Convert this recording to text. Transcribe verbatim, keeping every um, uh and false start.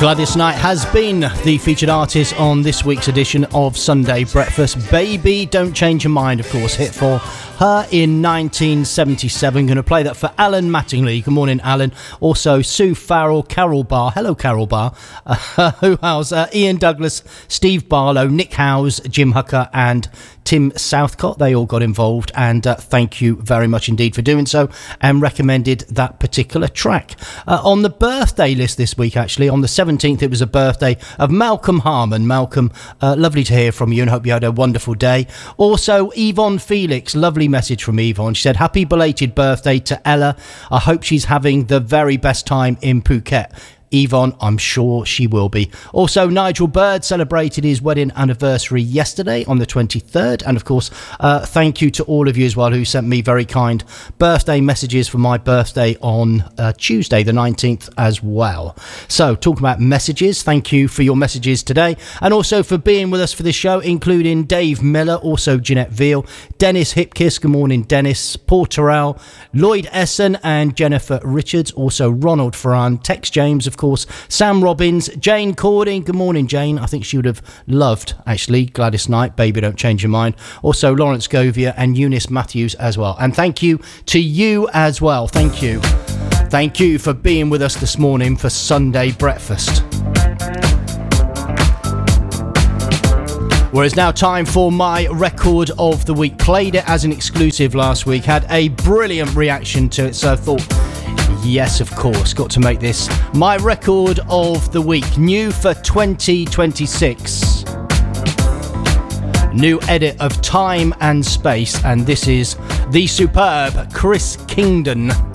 Gladys Knight has been the featured artist on this week's edition of Sunday Breakfast. Baby, Don't Change Your Mind, of course, hit for her in nineteen seventy-seven. Going to play that for Alan Mattingly. Good morning, Alan. Also, Sue Farrell, Carol Barr. Hello, Carol Barr. Uh, who else? Uh, Ian Douglas, Steve Barlow, Nick Howes, Jim Hucker and Tim Southcott. They all got involved, and uh, thank you very much indeed for doing so and recommended that particular track. Uh, on the birthday list this week, actually, on the seventeenth, it was a birthday of Malcolm Harmon. Malcolm, uh, lovely to hear from you and hope you had a wonderful day. Also, Yvonne Felix, lovely message from Yvonne. She said, happy belated birthday to Ella. I hope she's having the very best time in Phuket. Yvonne, I'm sure she will be. Also, Nigel Bird celebrated his wedding anniversary yesterday on the twenty-third. And of course, uh, thank you to all of you as well who sent me very kind birthday messages for my birthday on uh, Tuesday, the nineteenth as well. So, talking about messages, thank you for your messages today. And also for being with us for this show, including Dave Miller, also Jeanette Veal, Dennis Hipkiss, good morning Dennis, Paul Terrell, Lloyd Essen and Jennifer Richards, also Ronald Ferran, Tex James, of course, Sam Robbins, Jane Cording, good morning Jane, I think she would have loved actually Gladys Knight, Baby Don't Change Your Mind, also Lawrence Govia and Eunice Matthews as well. And thank you to you as well, thank you thank you for being with us this morning for Sunday Breakfast. Well, it's now time for my record of the week. Played it as an exclusive last week, had a brilliant reaction to it, so I thought, yes, of course, got to make this my record of the week. New for twenty twenty-six. New edit of Time and Space, and this is the superb Chris Kingdon.